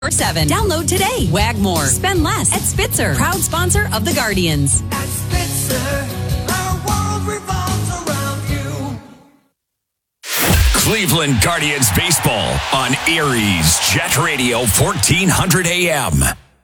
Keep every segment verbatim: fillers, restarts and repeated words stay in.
seven. Download today. Wagmore. Spend less at Spitzer. Proud sponsor of the Guardians. At Spitzer, our world revolves around you. Cleveland Guardians baseball on Erie's Jet Radio fourteen hundred A M.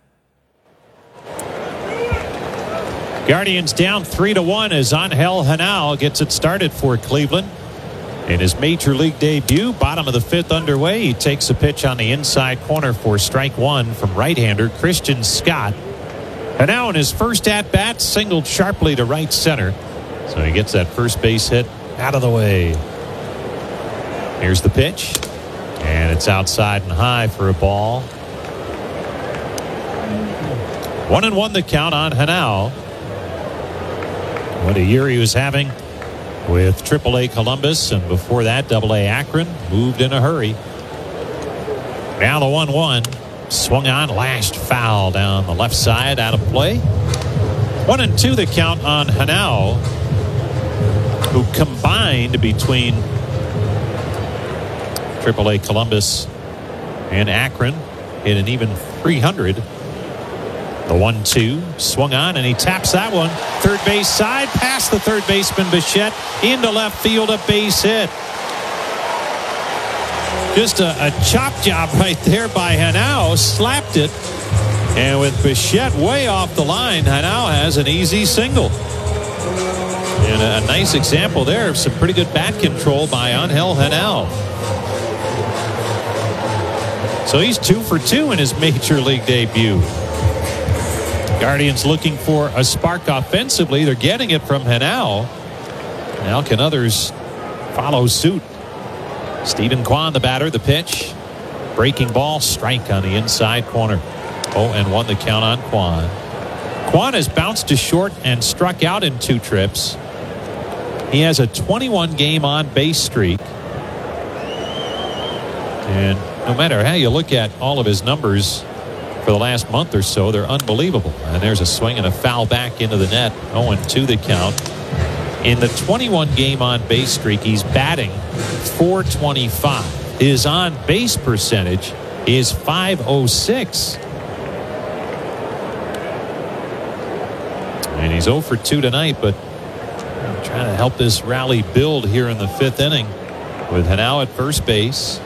Guardians down three to one as Angel Henao gets it started for Cleveland. In his major league debut, bottom of the fifth underway, he takes a pitch on the inside corner for strike one from right-hander Christian Scott. And now in his first at-bat, singled sharply to right center. So he gets that first base hit out of the way. Here's the pitch. And it's outside and high for a ball. One and one the count on Henao. What a year he was having with triple A Columbus, and before that double A Akron. Moved in a hurry. Now the one one. Swung on, lashed foul down the left side, out of play. One and two the count on Henao, who combined between triple A Columbus and Akron hit an even three hundred. The one two swung on, and he taps that one. Third base side, past the third baseman Bichette, into left field, a base hit. Just a, a chop job right there by Henao. Slapped it. And with Bichette way off the line, Henao has an easy single. And a, a nice example there of some pretty good bat control by Angel Henao. So he's two for two in his major league debut. Guardians looking for a spark offensively. They're getting it from Henao. Now can others follow suit? Stephen Kwan, the batter, the pitch. Breaking ball, strike on the inside corner. oh and one the count on Kwan. Kwan has bounced to short and struck out in two trips. He has a twenty-one game on base streak. And no matter how you look at all of his numbers for the last month or so, they're unbelievable. And there's a swing and a foul back into the net. oh and two the count. In the twenty-one game on base streak, he's batting four twenty-five. His on base percentage is five oh six. And he's oh for two tonight, but trying to help this rally build here in the fifth inning with Henao at first base.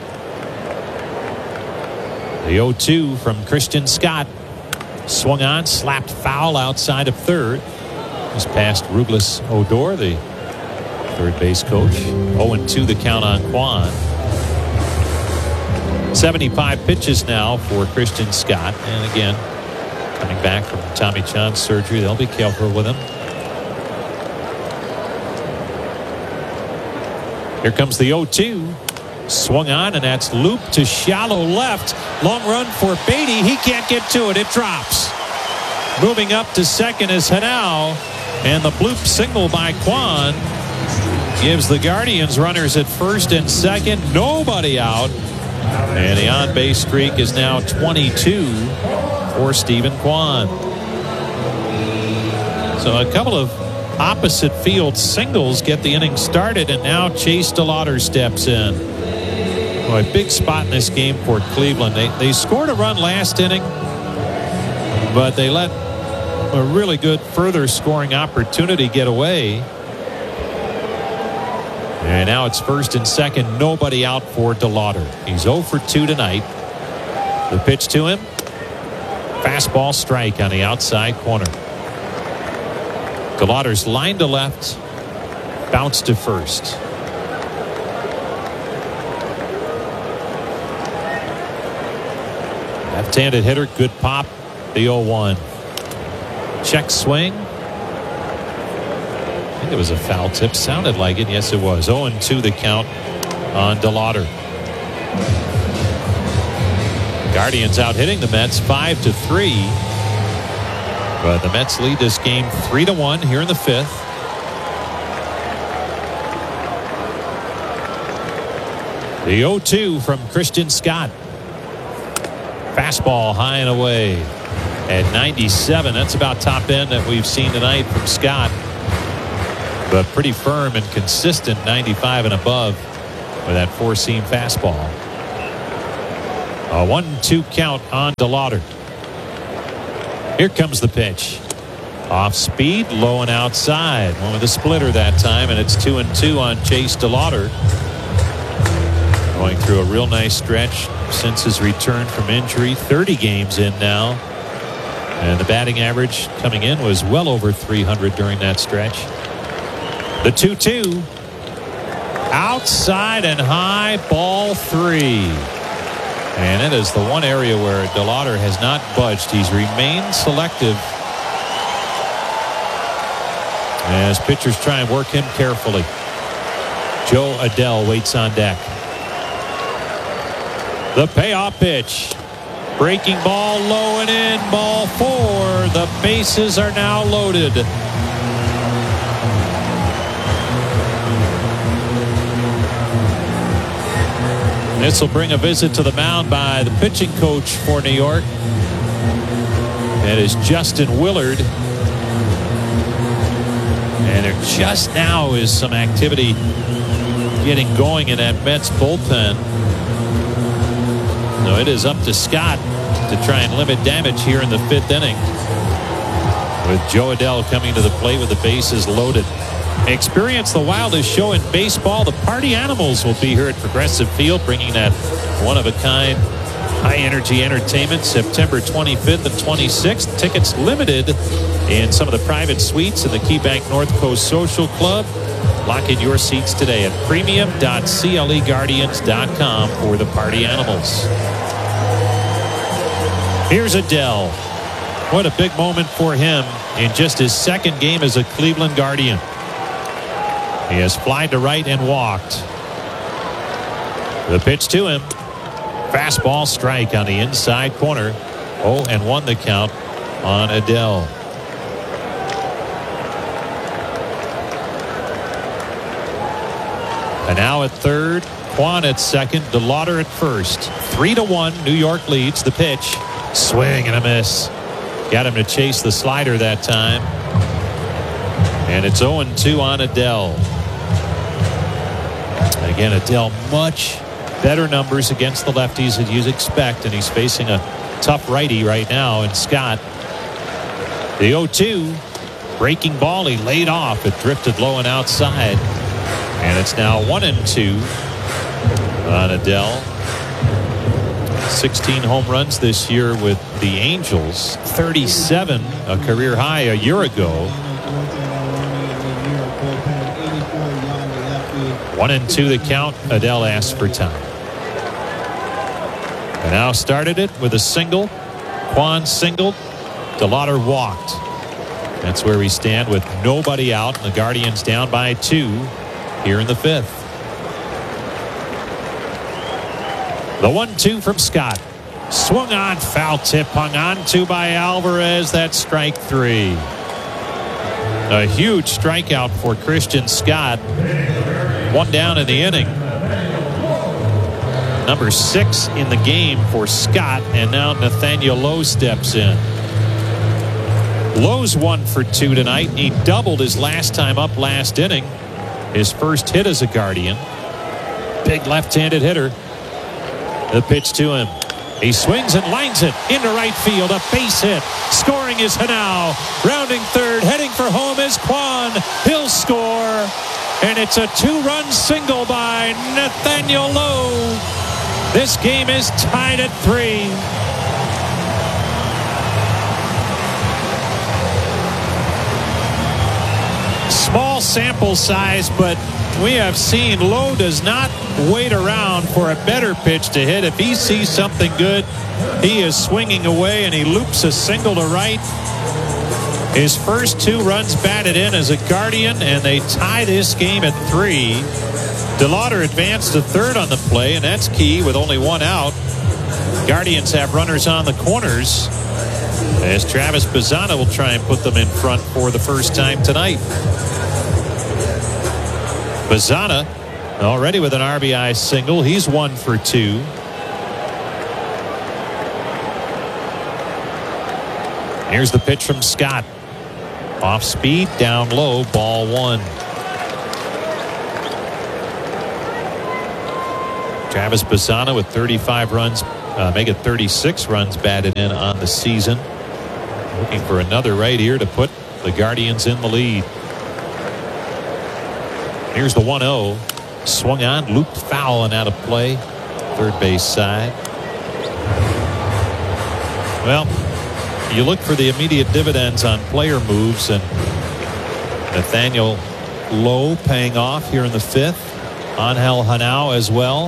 The oh two from Christian Scott. Swung on, slapped foul outside of third. Just past Rouglis Odor, the third base coach. oh and two the count on Kwan. seventy-five pitches now for Christian Scott. And again, coming back from Tommy John surgery, they'll be careful with him. Here comes the oh two. Swung on, and that's looped to shallow left. Long run for Beatty. He can't get to it. It drops. Moving up to second is Henao. And the bloop single by Kwan gives the Guardians runners at first and second. Nobody out. And the on-base streak is now twenty-two for Stephen Kwan. So a couple of opposite field singles get the inning started, and now Chase DeLauder steps in. Boy, a big spot in this game for Cleveland. They, they scored a run last inning, but they let a really good further scoring opportunity get away. And now it's first and second. Nobody out for DeLauder. He's oh for two tonight. The pitch to him. Fastball strike on the outside corner. DeLauder's line to left. Bounce to first. Left-handed hitter, good pop. The oh one. Check swing. I think it was a foul tip. Sounded like it. Yes, it was. oh and two the count on DeLauder. Guardians out hitting the Mets five to three. But the Mets lead this game three to one here in the fifth. The oh two from Christian Scott. Fastball high and away at ninety-seven. That's about top end that we've seen tonight from Scott. But pretty firm and consistent ninety-five and above with that four-seam fastball. A one two count on DeLauder. Here comes the pitch. Off speed, low and outside. One with a splitter that time, and it's two and two on Chase DeLauder. Going through a real nice stretch since his return from injury. thirty games in now. And the batting average coming in was well over three hundred during that stretch. The two two. Outside and high, ball three. And it is the one area where DeLauder has not budged. He's remained selective as pitchers try and work him carefully. Joe Adell waits on deck. The payoff pitch. Breaking ball low and in. Ball four. The bases are now loaded. This will bring a visit to the mound by the pitching coach for New York. That is Justin Willard. And there just now is some activity getting going in that Mets bullpen. So it is up to Scott to try and limit damage here in the fifth inning, with Joe Adell coming to the plate with the bases loaded. Experience the wildest show in baseball. The Party Animals will be here at Progressive Field, bringing that one-of-a-kind high-energy entertainment September twenty-fifth and twenty-sixth. Tickets limited in some of the private suites in the KeyBank North Coast Social Club. Lock in your seats today at premium dot cle guardians dot com for the Party Animals. Here's Adell. What a big moment for him in just his second game as a Cleveland Guardian. He has flied to right and walked. The pitch to him. Fastball strike on the inside corner. oh and one the count on Adell. And now at third, Kwan at second, DeLauder at first. Three to one, New York leads. The pitch, swing and a miss. Got him to chase the slider that time. And it's oh and two on Adell. Again, Adell much better numbers against the lefties as you'd expect, and he's facing a tough righty right now in Scott. The oh two, breaking ball, he laid off. It drifted low and outside. And it's now one and two on Adell. sixteen home runs this year with the Angels. thirty-seven, a career high a year ago. One and two the count. Adell asked for time. And now started it with a single. Kwan singled. DeLauder walked. That's where we stand with nobody out. And the Guardians down by two here in the fifth. The one two from Scott. Swung on, foul tip, hung on to by Alvarez. That's strike three. A huge strikeout for Christian Scott. One down in the inning. Number six in the game for Scott, and now Nathaniel Lowe steps in. Lowe's one for two tonight. He doubled his last time up last inning. His first hit as a Guardian. Big left-handed hitter. The pitch to him. He swings and lines it into right field. A base hit. Scoring is Hanau. Rounding third. Heading for home is Kwan. He'll score. And it's a two-run single by Nathaniel Lowe. This game is tied at three. Small sample size, but we have seen Lowe does not wait around for a better pitch to hit. If he sees something good, he is swinging away, and he loops a single to right. His first two runs batted in as a Guardian, and they tie this game at three. DeLauder advanced to third on the play, and that's key with only one out. Guardians have runners on the corners, as Travis Bazzana will try and put them in front for the first time tonight. Bazzana already with an R B I single. He's one for two. Here's the pitch from Scott. Off speed, down low, ball one. Travis Bazzana with thirty-five runs uh, make it thirty-six runs batted in on the season. Looking for another right here to put the Guardians in the lead. Here's the one oh. Swung on, looped foul and out of play. Third base side. Well, you look for the immediate dividends on player moves, and Nathaniel Lowe paying off here in the fifth. Angel Hanao as well.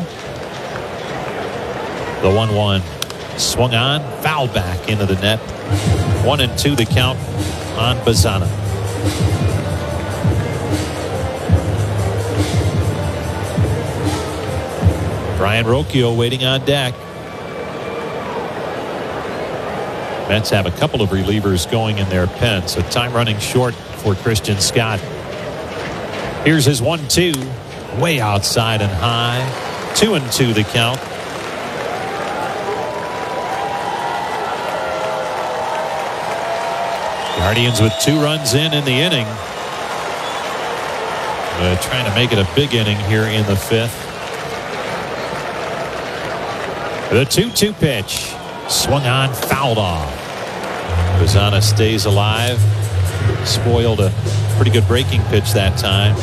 The one one. Swung on, foul back into the net. One and two the count on Bazana. Brian Rocchio waiting on deck. Mets have a couple of relievers going in their pen, so time running short for Christian Scott. Here's his one two. Way outside and high. Two and two the count. Guardians with two runs in in the inning. Uh, trying to make it a big inning here in the fifth. The two two pitch. Swung on, fouled off. Bazana stays alive. Spoiled a pretty good breaking pitch that time.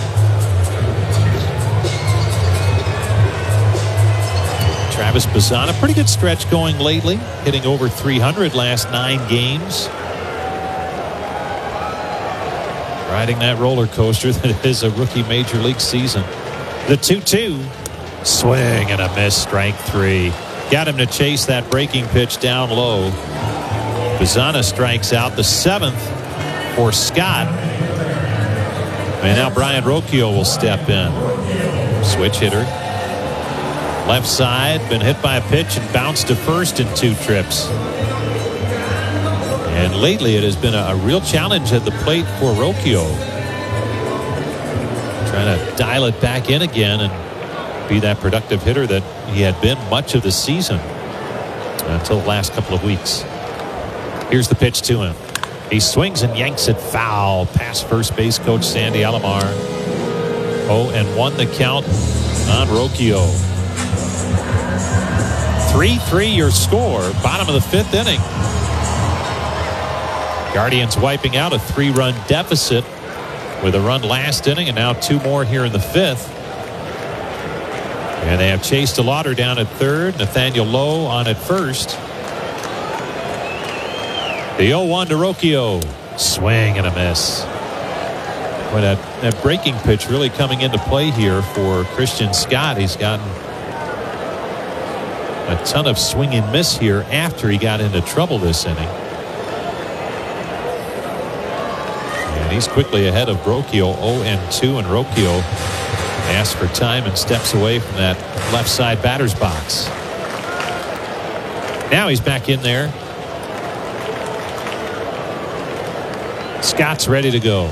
Travis Bazana, pretty good stretch going lately. Hitting over three hundred last nine games. Riding that roller coaster that is a rookie major league season. The two two. Swing and a miss, strike three. Got him to chase that breaking pitch down low. Bazana strikes out, the seventh for Scott. And now Brian Rocchio will step in. Switch hitter. Left side, been hit by a pitch and bounced to first in two trips. And lately it has been a, a real challenge at the plate for Rocchio. Trying to dial it back in again and be that productive hitter that he had been much of the season until the last couple of weeks. Here's the pitch to him. He swings and yanks it foul past first base coach Sandy Alomar. oh and one the count on Rocchio. three three your score, bottom of the fifth inning. Guardians wiping out a three-run deficit with a run last inning and now two more here in the fifth. And they have Chase DeLauder down at third, Nathaniel Lowe on at first. The oh one to Rocchio. Swing and a miss. Boy, that, that breaking pitch really coming into play here for Christian Scott. He's gotten a ton of swing and miss here after he got into trouble this inning. And he's quickly ahead of Rocchio, oh and two, and Rocchio asks for time and steps away from that left side batter's box. Now he's back in there. Scott's ready to go.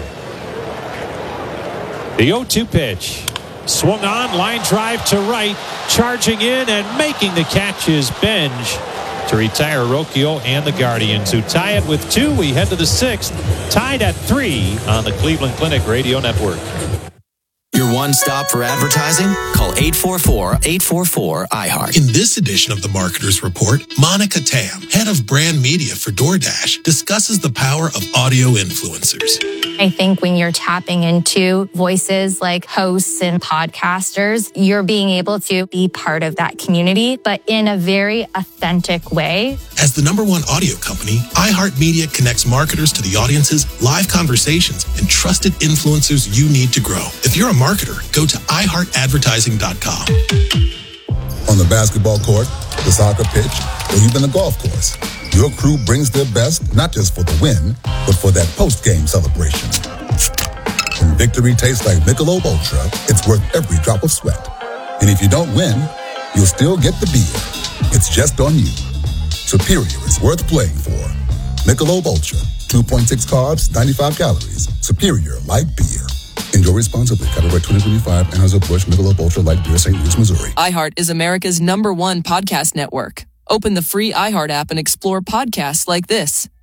The oh two pitch. Swung on, line drive to right. Charging in and making the catch is Benj to retire Rocchio and the Guardians, who tie it with two. We head to the sixth, tied at three on the Cleveland Clinic Radio Network. Your one stop for advertising? Call eight four four, eight four four, I heart. In this edition of the Marketer's Report, Monica Tam, head of brand media for DoorDash, discusses the power of audio influencers. I think when you're tapping into voices like hosts and podcasters, you're being able to be part of that community, but in a very authentic way. As the number one audio company, iHeartMedia connects marketers to the audiences, live conversations, and trusted influencers you need to grow. If you're a marketer, go to i heart advertising dot com. On the basketball court, the soccer pitch, or even the golf course, your crew brings their best, not just for the win, but for that post-game celebration. When victory tastes like Michelob Ultra, it's worth every drop of sweat. And if you don't win, you'll still get the beer. It's just on you. Superior is worth playing for. Michelob Ultra, two point six carbs, ninety-five calories. Superior light beer. Enjoy responsibly. Copyright twenty twenty-five, Anheuser-Busch, Michelob Ultra Light Beer, Saint Louis, Missouri. iHeart is America's number one podcast network. Open the free iHeart app and explore podcasts like this.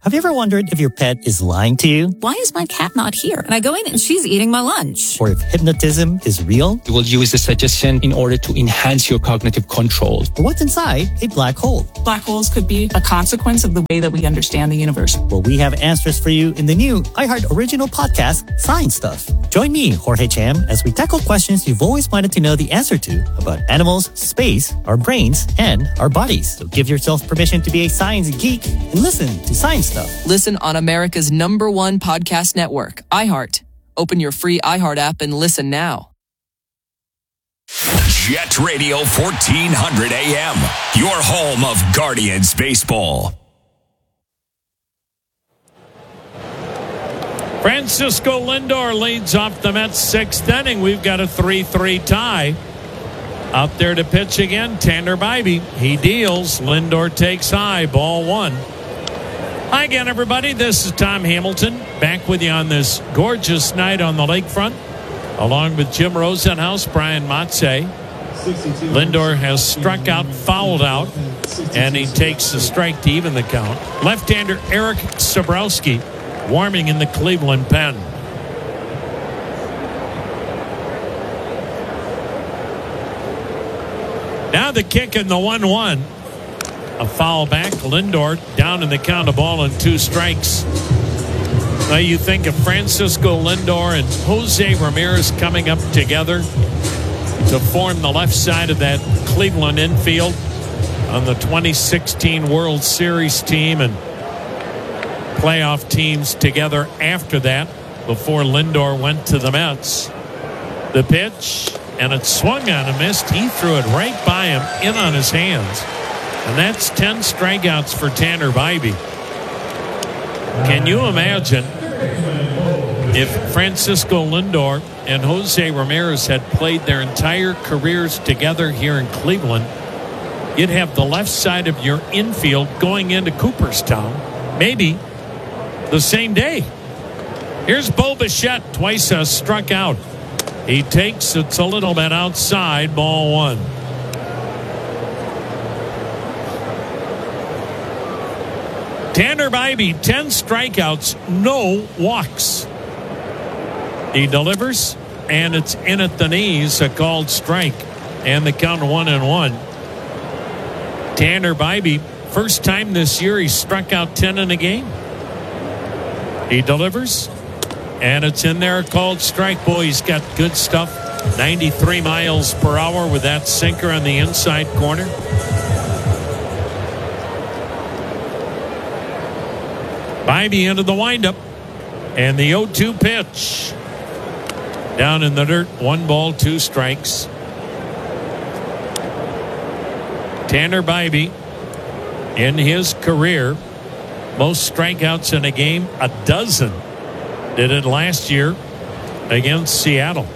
Have you ever wondered if your pet is lying to you? Why is my cat not here? And I go in and she's eating my lunch. Or if hypnotism is real? You will use the suggestion in order to enhance your cognitive control. Or what's inside a black hole? Black holes could be a consequence of the way that we understand the universe. Well, we have answers for you in the new iHeart original podcast, Science Stuff. Join me, Jorge Cham, as we tackle questions you've always wanted to know the answer to about animals, space, our brains, and our bodies. So give yourself permission to be a science geek and listen to Science Stuff. Listen on America's number one podcast network, iHeart. Open your free iHeart app and listen now. Jet Radio fourteen hundred A M, your home of Guardians baseball. Francisco Lindor leads off the Mets' sixth inning. We've got a three three tie. Out there to pitch again, Tanner Bybee. He deals. Lindor takes high. Ball one. Hi again, everybody. This is Tom Hamilton, back with you on this gorgeous night on the lakefront, along with Jim Rosenhaus, Brian Motze. Lindor has struck out, fouled out, and he takes a strike to even the count. Left-hander Eric Sabrowski warming in the Cleveland pen. Now the kick in the one one. A foul back. Lindor down in the count, a ball and two strikes. Now you think of Francisco Lindor and Jose Ramirez coming up together to form the left side of that Cleveland infield on the twenty sixteen World Series team, and playoff teams together after that before Lindor went to the Mets. The pitch, and it swung on and missed. He threw it right by him, in on his hands. And that's ten strikeouts for Tanner Bybee. Can you imagine if Francisco Lindor and Jose Ramirez had played their entire careers together here in Cleveland? You'd have the left side of your infield going into Cooperstown, maybe the same day. Here's Bo Bichette, twice uh, struck out. He takes it's a little bit outside, ball one. Tanner Bybee, ten strikeouts, no walks. He delivers, and it's in at the knees, a called strike, and the count one and one. Tanner Bybee, first time this year he struck out ten in a game. He delivers, and it's in there, a called strike. Boy, he's got good stuff. ninety-three miles per hour with that sinker on the inside corner. Bybee into the windup, and the oh two pitch. Down in the dirt, one ball, two strikes. Tanner Bybee, in his career, most strikeouts in a game, a dozen. Did it last year against Seattle.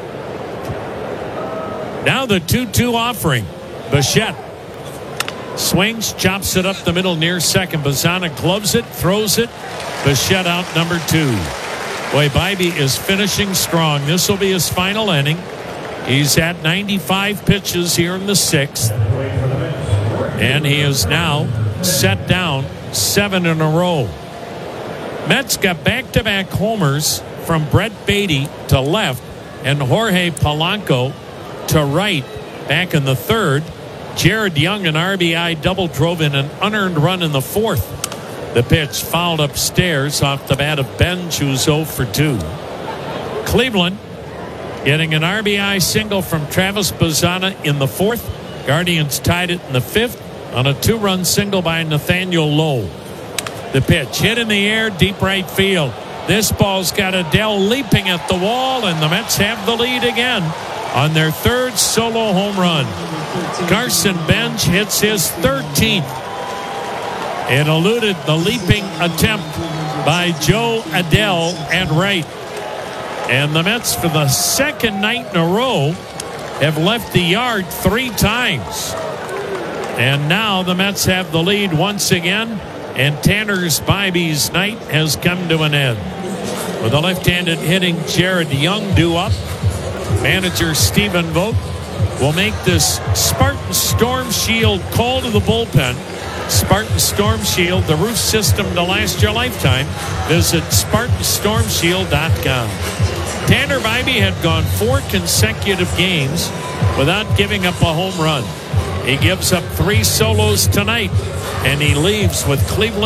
Now the two two offering. Bichette swings, chops it up the middle near second. Bazzana gloves it, throws it. Bichette out number two. Boy, Bybee is finishing strong. This will be his final inning. He's at ninety-five pitches here in the sixth. And he is now set down seven in a row. Mets got back-to-back homers from Brett Beatty to left and Jorge Polanco to right back in the third. Jared Young, an R B I double, drove in an unearned run in the fourth. The pitch fouled upstairs off the bat of Benj, who's oh for two. Cleveland getting an R B I single from Travis Bazzana in the fourth. Guardians tied it in the fifth on a two-run single by Nathaniel Lowe. The pitch hit in the air, deep right field. This ball's got Adele leaping at the wall, and the Mets have the lead again on their third solo home run. Carson Benj hits his thirteenth. It eluded the leaping attempt by Joe Adele at right. And the Mets, for the second night in a row, have left the yard three times. And now the Mets have the lead once again, and Tanner Bybee's night has come to an end. With the left-handed hitting Jared Young due up, manager Stephen Vogt will make this Spartan Storm Shield call to the bullpen Spartan Storm Shield, the roof system to last your lifetime. Visit Spartan Storm Shield dot com. Tanner Bibee had gone four consecutive games without giving up a home run. He gives up three solos tonight, and he leaves with Cleveland